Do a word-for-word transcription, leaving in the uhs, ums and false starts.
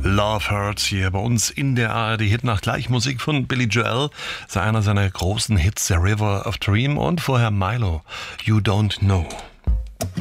Love Hurts hier bei uns in der A R D-Hitnacht. Gleich Musik von Billy Joel, das ist einer seiner großen Hits, The River of Dream, und vorher Milo, You Don't Know.